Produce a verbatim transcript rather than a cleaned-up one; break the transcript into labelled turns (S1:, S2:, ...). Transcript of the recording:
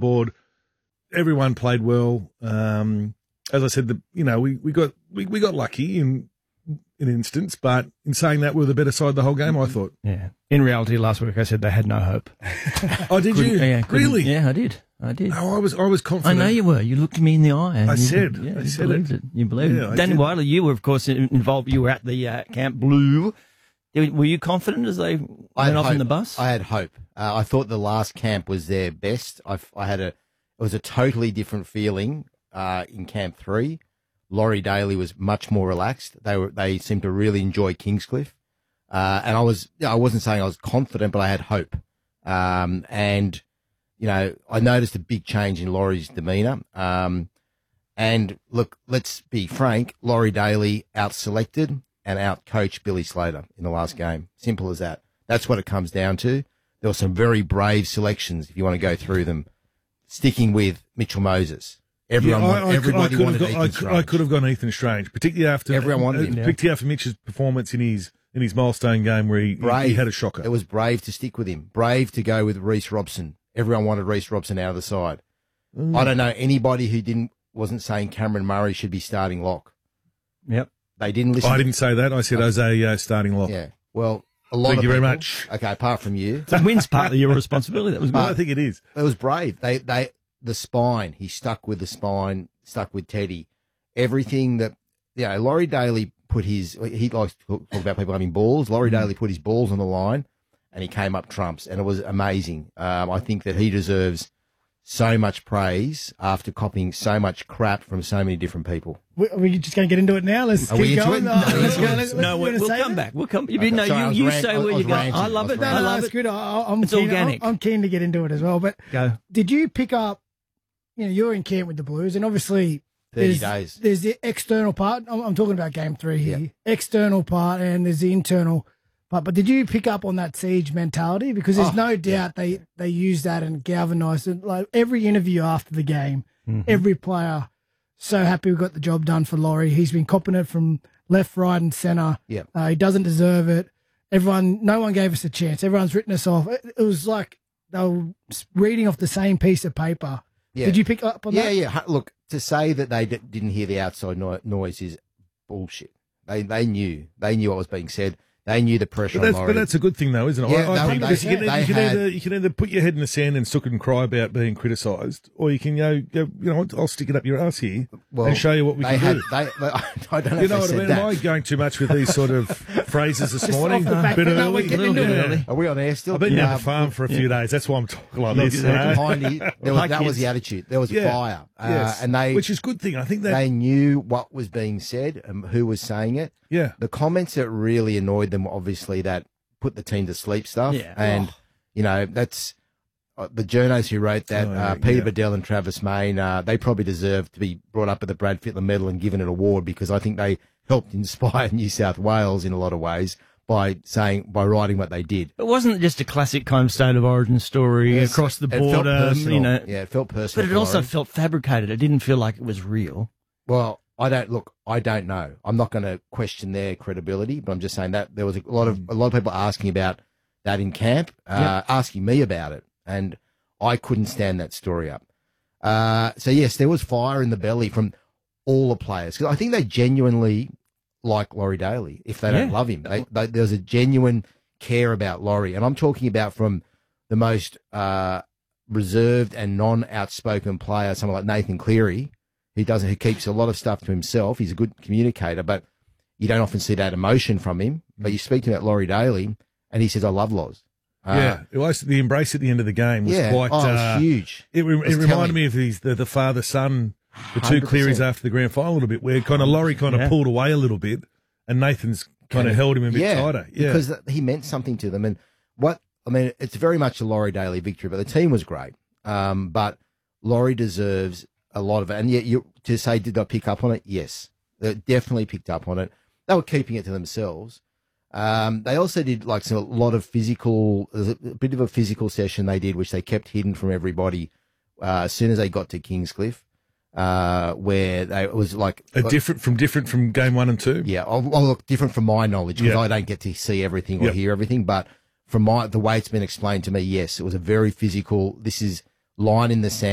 S1: board. Everyone played well. Um, as I said, the, you know, we, we got we, we got lucky in an instance, but in saying that, we were the better side the whole game, I thought.
S2: Yeah. In reality, last week I said they had no hope.
S1: Oh, did you?
S2: Yeah,
S1: really?
S2: Yeah, I did. I did.
S1: Oh, I was I was confident.
S2: I know you were. You looked me in the eye. And
S1: I
S2: you,
S1: said.
S2: Yeah,
S1: I
S2: you
S1: said
S2: believed
S1: it.
S2: it. You believed
S1: Yeah,
S2: it.
S1: I
S2: Danny
S1: did.
S2: Wilder, you were, of course, involved. You were at the uh, Camp Blue. Were you confident as they
S3: I
S2: went
S3: had
S2: off in
S3: hope.
S2: the bus?
S3: I had hope. Uh, I thought the last camp was their best. I, I had a, it was a totally different feeling uh, in Camp Three. Laurie Daly was much more relaxed. They were, they seemed to really enjoy Kingscliff, uh, and I was, I wasn't saying I was confident, but I had hope. Um, and you know, I noticed a big change in Laurie's demeanour. Um, and look, let's be frank, Laurie Daly out-selected and out-coached Billy Slater in the last game. Simple as that. That's what it comes down to. There were some very brave selections, if you want to go through them, sticking with Mitchell Moses. Everyone,
S1: Yeah,
S3: want,
S1: I, I,
S3: everybody
S1: I could
S3: wanted
S1: have got,
S3: Ethan
S1: I, could,
S3: Strange.
S1: I could have gone Ethan Strange, particularly after
S3: Everyone wanted
S1: uh,
S3: him, yeah.
S1: particularly after Mitch's performance in his in his milestone game where he,
S3: Brave.
S1: he had a shocker.
S3: It was brave to stick with him. Brave to go with Reece Robson. Everyone wanted Reece Robson out of the side.
S1: Mm.
S3: I don't know anybody who didn't wasn't saying Cameron Murray should be starting lock.
S2: Yep.
S3: They didn't listen.
S1: I didn't say that. I said as a uh, starting lock.
S3: Yeah. Well, a lot
S1: Thank
S3: of
S1: you very
S3: people-
S1: much.
S3: Okay, apart from you,
S2: The win's partly your responsibility. That was good.
S1: Well, I think it is.
S3: it was brave. They they the spine. He stuck with the spine. Stuck with Teddy. Everything that you know, Laurie Daly put his. He likes to talk, talk about people having balls. Laurie
S1: Mm.
S3: Daly put his balls on the line, and he came up trumps, and it was amazing. Um, I think that he deserves so much praise after copying so much crap from so many different people.
S4: We- Are we just going to get into it now? Let's
S3: Are
S4: keep
S3: we into
S4: going.
S3: it?
S4: Oh,
S3: No,
S4: let's go.
S3: no,
S4: Let's,
S2: No,
S4: you
S2: we'll,
S4: wanna
S2: we'll
S4: say
S2: come
S4: that?
S2: back. We'll come. You,
S3: Okay,
S2: no,
S3: sorry, I was
S2: you, you
S3: rant-
S2: say
S3: I
S2: where
S3: was
S2: you go.
S3: ranting.
S2: I love
S3: I
S2: it.
S3: was
S2: I
S4: No, no,
S2: love
S4: it's
S2: it.
S4: good. I, I'm
S2: It's
S4: keen,
S2: organic.
S4: I'm, I'm keen to get into it as well. But
S2: Go.
S4: did you pick up? You know, you're in camp with the Blues, and obviously
S3: Thirty
S4: there's,
S3: days.
S4: there's the external part. I'm, I'm talking about game three here.
S3: Yeah.
S4: External part, and there's the internal part. But did you pick up on that siege mentality? Because there's
S3: Oh,
S4: no doubt they they use that and galvanise it. Like every interview after the game,
S2: Mm-hmm.
S4: every player so happy we got the job done for Laurie. He's been copping it from left, right, and centre.
S3: Yep.
S4: Uh, he doesn't deserve it. Everyone, no one gave us a chance. Everyone's written us off. It, it was like they were reading off the same piece of paper.
S3: Yeah.
S4: Did you pick up on
S3: Yeah,
S4: that?
S3: yeah. Ha- Look, to say that they d- didn't hear the outside no- noise is bullshit. They they knew. They knew what was being said. They knew the pressure
S1: But
S3: on
S1: that's,
S3: Laurie.
S1: but that's a good thing, though, isn't it?
S3: Yeah,
S1: I, I
S3: they-
S1: think
S3: they-
S1: because you can,
S3: they
S1: you, can
S3: had-
S1: either, you can either put your head in the sand and suck and cry about being criticised, or you can go, go, you know what, I'll stick it up your ass here
S3: Well,
S1: and show you what we
S3: they
S1: can
S3: had,
S1: do.
S3: They, they, I don't know
S1: You
S3: if
S1: know
S3: they
S1: what I
S3: said
S1: mean?
S3: that.
S1: Am I going too much with these sort of phrases this
S4: Just
S1: morning?
S4: off the back
S1: Bit
S4: foot. No,
S1: early?
S4: we're getting
S2: Little
S4: into
S2: bit
S4: it.
S2: early.
S3: Are we on air still?
S1: I've been down
S3: Um,
S1: the farm for a few days. That's why I'm talking like this. You
S3: Look,
S1: know?
S3: Hindy, there was,
S2: Like
S3: that was
S2: kids.
S3: the attitude. There was
S1: Yeah.
S3: fire. Uh,
S1: Yes.
S3: and they,
S1: Which is a good thing. I think that,
S3: they knew what was being said and who was saying it.
S1: yeah.
S3: The comments that really annoyed them were obviously that put the team to sleep stuff.
S2: Yeah.
S3: And,
S2: Oh.
S3: you know, that's uh, the journos who wrote that,
S1: Oh,
S3: uh,
S1: yeah,
S3: Peter
S1: yeah.
S3: Bedell and Travis Main, uh, they probably deserve to be brought up with the Brad Fittler Medal and given an award because I think they helped inspire New South Wales in a lot of ways by saying, by writing what they did.
S2: It wasn't just a classic home state of origin story
S3: Yes,
S2: across the
S3: it felt
S2: border,
S3: personal.
S2: you know.
S3: Yeah, it felt personal.
S2: But it
S3: to
S2: also
S3: Laurie.
S2: felt fabricated. It didn't feel like it was real.
S3: Well, I don't look. I don't know. I'm not going to question their credibility, but I'm just saying that there was a lot of a lot of people asking about that in camp, uh, asking me about it, and I couldn't stand that story up. Uh, so yes, there was fire in the belly from all the players because I think they genuinely like Laurie Daly. If they don't
S2: Yeah.
S3: love him, they, they, there's a genuine care about Laurie, and I'm talking about from the most uh, reserved and non-outspoken player, someone like Nathan Cleary. He doesn't. He keeps a lot of stuff to himself. He's a good communicator, but you don't often see that emotion from him. But you speak to him about Laurie Daly, and he says, "I love Loz." Uh,
S1: yeah. It was, the embrace at the end of the game was
S3: yeah.
S1: quite
S3: oh, it was
S1: uh,
S3: huge.
S1: It, re-
S3: It was
S1: it reminded
S3: telling.
S1: me of his, the, the father-son, the two
S3: one hundred percent.
S1: Clearys after the grand final a little bit, where kind of Laurie kind of
S2: Yeah.
S1: pulled away a little bit, and Nathan's kind of held him a bit
S3: yeah,
S1: tighter. Yeah,
S3: because th- he meant something to them. And what I mean, it's very much a Laurie Daly victory, but the team was great. Um, but Laurie deserves a lot of it. And yet, you to say, did I pick up on it? Yes, they definitely picked up on it. They were keeping it to themselves. Um, they also did like some, a lot of physical, there's a, a bit of a physical session they did, which they kept hidden from everybody uh, as soon as they got to Kingscliff, uh, where they, it was like
S1: a different from different from game one and two.
S3: yeah, I'll, I'll look different from my knowledge because
S1: Yeah.
S3: I don't get to see everything or
S1: Yeah.
S3: hear everything. But from my the way it's been explained to me, yes, it was a very physical. This is line in the sand.